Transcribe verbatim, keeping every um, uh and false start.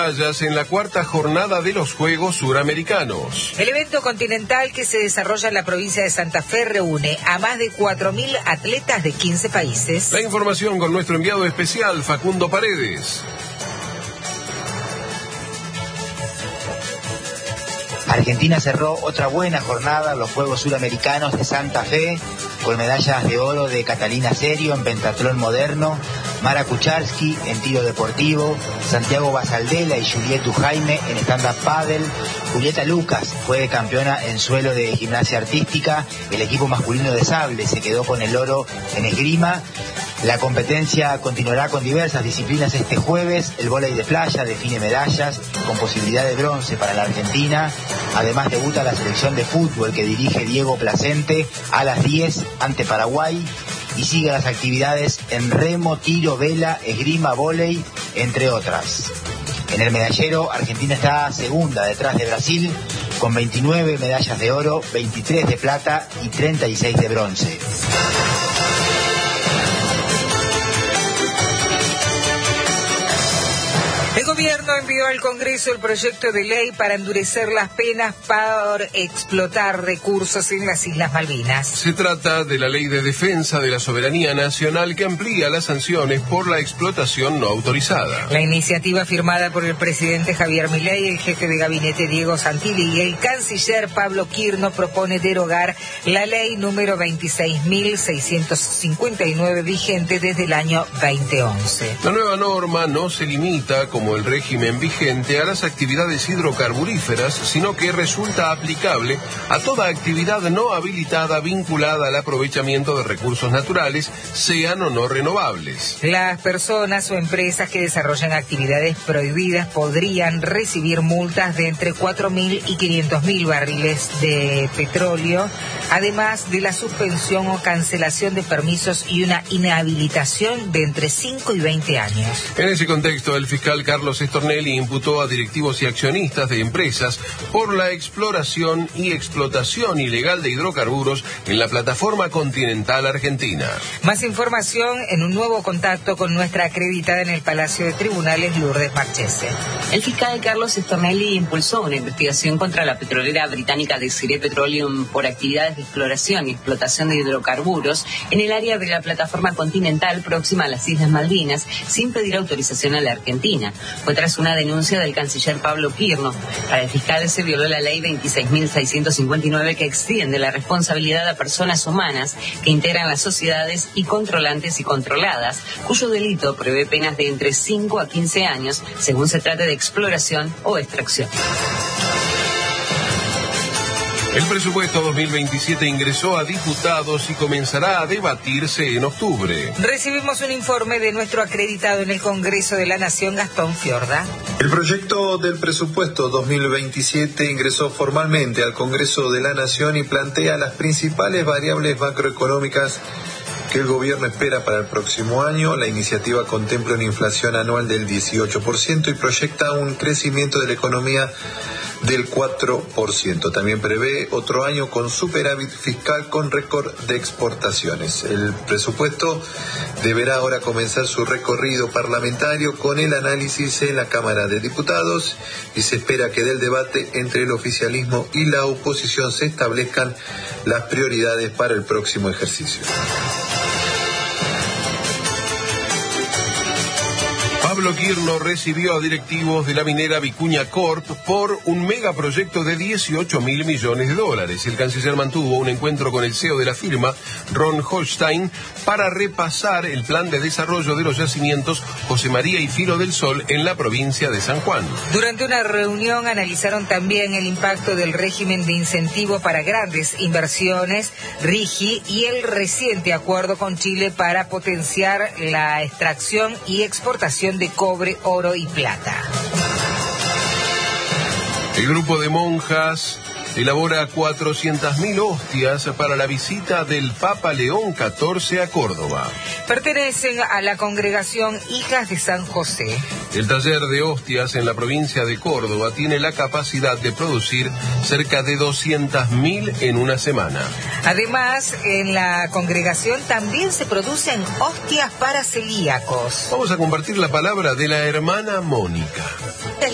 medallas en la cuarta jornada de los Juegos Suramericanos. El evento continental que se desarrolla en la provincia de Santa Fe reúne a más de cuatro mil atletas de quince países. La información con nuestro enviado especial, Facundo Paredes. Argentina cerró otra buena jornada en los Juegos Suramericanos de Santa Fe, con medallas de oro de Catalina Serio en pentatlón moderno, Mara Kucharski en tiro deportivo, Santiago Basaldela y Julieta Jaime en stand-up paddle, Julieta Lucas fue campeona en suelo de gimnasia artística, el equipo masculino de sable se quedó con el oro en esgrima. La competencia continuará con diversas disciplinas este jueves. El vóley de playa define medallas con posibilidad de bronce para la Argentina. Además debuta la selección de fútbol que dirige Diego Placente a las diez ante Paraguay. Y sigue las actividades en remo, tiro, vela, esgrima, vóley, entre otras. En el medallero, Argentina está segunda detrás de Brasil con veintinueve medallas de oro, veintitrés de plata y treinta y seis de bronce. El gobierno envió al Congreso el proyecto de ley para endurecer las penas por explotar recursos en las Islas Malvinas. Se trata de la Ley de Defensa de la Soberanía Nacional que amplía las sanciones por la explotación no autorizada. La iniciativa firmada por el presidente Javier Milei, el jefe de gabinete Diego Santilli y el canciller Pablo Quirno propone derogar la ley número veintiséis mil seiscientos cincuenta y nueve vigente desde el año dos mil once. La nueva norma no se limita, como el régimen vigente, a las actividades hidrocarburíferas, sino que resulta aplicable a toda actividad no habilitada vinculada al aprovechamiento de recursos naturales, sean o no renovables. Las personas o empresas que desarrollan actividades prohibidas podrían recibir multas de entre cuatro mil y quinientos mil barriles de petróleo, además de la suspensión o cancelación de permisos y una inhabilitación de entre cinco y veinte años. En ese contexto, el fiscal Carlos Stornelli imputó a directivos y accionistas de empresas por la exploración y explotación ilegal de hidrocarburos en la plataforma continental argentina. Más información en un nuevo contacto con nuestra acreditada en el Palacio de Tribunales, Lourdes Marchese. El fiscal Carlos Stornelli impulsó una investigación contra la petrolera británica Desiree Petroleum por actividades de exploración y explotación de hidrocarburos en el área de la plataforma continental próxima a las Islas Malvinas, sin pedir autorización a la Argentina. Fue tras una denuncia del canciller Pablo Quirno. Para el fiscal se violó la ley veintiséis mil seiscientos cincuenta y nueve que extiende la responsabilidad a personas humanas que integran las sociedades y controlantes y controladas, cuyo delito prevé penas de entre cinco a quince años, según se trate de exploración o extracción. El presupuesto dos mil veintisiete ingresó a diputados y comenzará a debatirse en octubre. Recibimos un informe de nuestro acreditado en el Congreso de la Nación, Gastón Fiorda. El proyecto del presupuesto dos mil veintisiete ingresó formalmente al Congreso de la Nación y plantea las principales variables macroeconómicas que el gobierno espera para el próximo año. La iniciativa contempla una inflación anual del dieciocho por ciento y proyecta un crecimiento de la economía del cuatro por ciento. También prevé otro año con superávit fiscal con récord de exportaciones. El presupuesto deberá ahora comenzar su recorrido parlamentario con el análisis en la Cámara de Diputados y se espera que del debate entre el oficialismo y la oposición se establezcan las prioridades para el próximo ejercicio. Pablo Quirno recibió a directivos de la minera Vicuña Corp por un megaproyecto de dieciocho mil millones de dólares. El canciller mantuvo un encuentro con el C E O de la firma, Ron Holstein, para repasar el plan de desarrollo de los yacimientos José María y Filo del Sol en la provincia de San Juan. Durante una reunión analizaron también el impacto del régimen de incentivo para grandes inversiones, RIGI, y el reciente acuerdo con Chile para potenciar la extracción y exportación de cobre, oro y plata. El grupo de monjas elabora cuatrocientas mil hostias para la visita del Papa León catorce a Córdoba. Pertenecen a la congregación Hijas de San José. El taller de hostias en la provincia de Córdoba tiene la capacidad de producir cerca de doscientas mil en una semana. Además, en la congregación también se producen hostias para celíacos. Vamos a compartir la palabra de la hermana Mónica.